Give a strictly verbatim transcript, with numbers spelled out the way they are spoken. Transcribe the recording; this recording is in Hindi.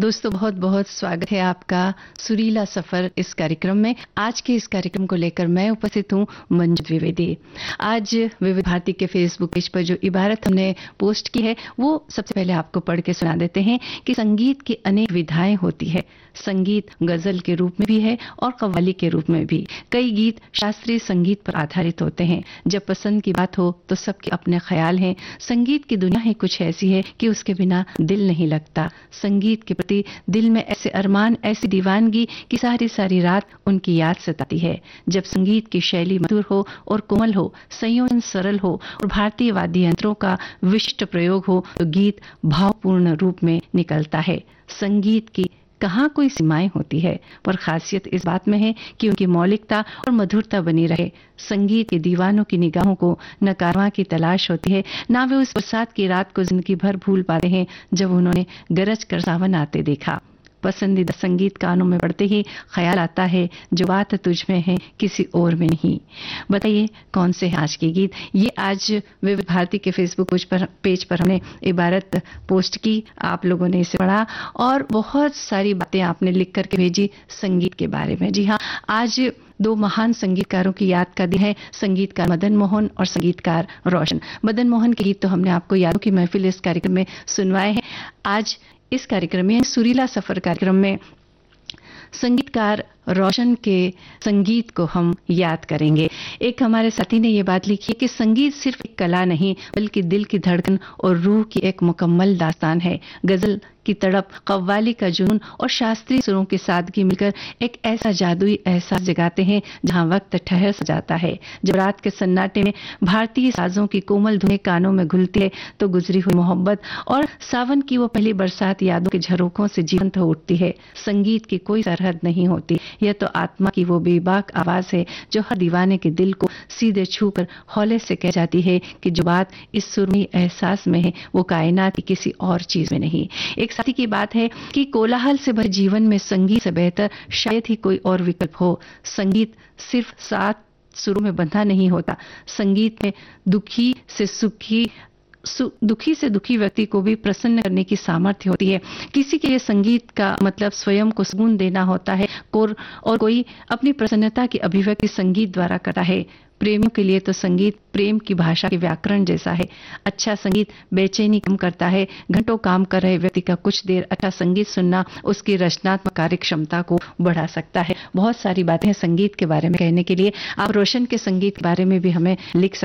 दोस्तों बहुत बहुत स्वागत है आपका सुरीला सफर इस कार्यक्रम में। आज के इस कार्यक्रम को लेकर मैं उपस्थित हूँ मंजू द्विवेदी। आज विविध भारती के फेसबुक पेज पर जो इबारत हमने पोस्ट की है वो सबसे पहले आपको पढ़ के सुना देते हैं कि संगीत की अनेक विधाएं होती है। संगीत गजल के रूप में भी है और कव्वाली के रूप में भी। कई गीत शास्त्रीय संगीत पर आधारित होते हैं। जब पसंद की बात हो तो सबके अपने ख्याल हैं। संगीत की दुनिया ही कुछ ऐसी है कि उसके बिना दिल नहीं लगता। संगीत के प्रति दिल में ऐसे अरमान, ऐसी दीवानगी कि सारी सारी रात उनकी याद सताती है। जब संगीत की शैली मधुर हो और कोमल हो, संयोजन सरल हो और भारतीय वाद्य यंत्रों का विशिष्ट प्रयोग हो तो गीत भावपूर्ण रूप में निकलता है। संगीत की कहाँ कोई सीमाएं होती है, पर खासियत इस बात में है कि उनकी मौलिकता और मधुरता बनी रहे। संगीत के दीवानों की निगाहों को न कारवां की तलाश होती है, ना वे उस बरसात की रात को जिंदगी भर भूल पाते हैं जब उन्होंने गरज कर सावन आते देखा। पसंदीदा संगीत कानों में पड़ते ही ख्याल आता है जो बात तुझ में है किसी और में नहीं। बताइए कौन से हैं आज के गीत। ये आज विविध भारती के फेसबुक पेज पर पेज पर हमने इबारत पोस्ट की, आप लोगों ने इसे पढ़ा और बहुत सारी बातें आपने लिख करके भेजी संगीत के बारे में। जी हाँ, आज दो महान संगीतकारों की याद का दिन है, संगीतकार मदन मोहन और संगीतकार रोशन। मदन मोहन के गीत तो हमने आपको यादों की महफिल इस कार्यक्रम में सुनवाए हैं। आज इस कार्यक्रम में, सुरीला सफर कार्यक्रम में, संगीतकार रोशन के संगीत को हम याद करेंगे। एक हमारे साथी ने ये बात लिखी है कि संगीत सिर्फ एक कला नहीं बल्कि दिल की धड़कन और रूह की एक मुकम्मल दास्तान है। गजल की तड़प, कव्वाली का जुनून और शास्त्रीय सुरों की सादगी मिलकर एक ऐसा जादुई एहसास जगाते हैं जहां वक्त ठहर सा जाता है। जब रात के सन्नाटे में भारतीय साजों की कोमल धुनें कानों में घुलती है तो गुजरी हुई मोहब्बत और सावन की वो पहली बरसात यादों के झरोखों से जीवंत हो उठती है। संगीत की कोई सरहद नहीं होती, यह तो आत्मा की वो बेबाक आवाज है जो हर दीवाने के दिल को सीधे छूकर हौले से कह जाती है कि जो बात इस सुरमई एहसास में है वो कायनात की किसी और चीज में नहीं। एक साथी की बात है कि कोलाहल से भरे जीवन में संगीत से बेहतर शायद ही कोई और विकल्प हो। संगीत सिर्फ सात सुरों में बंधा नहीं होता, संगीत में दुखी से सुखी दुखी से दुखी व्यक्ति को भी प्रसन्न करने की सामर्थ्य होती है। किसी के लिए संगीत का मतलब स्वयं को सुकून देना होता है और कोई अपनी प्रसन्नता की अभिव्यक्ति संगीत द्वारा करता है। प्रेमियों के लिए तो संगीत प्रेम की भाषा के व्याकरण जैसा है। अच्छा संगीत बेचैनी कम करता है। घंटों काम कर रहे व्यक्ति का कुछ देर अच्छा संगीत सुनना उसकी रचनात्मक कार्य क्षमता को बढ़ा सकता है। बहुत सारी बातें हैं संगीत के बारे में कहने के लिए। आप रोशन के संगीत के बारे में भी हमें लिख सकते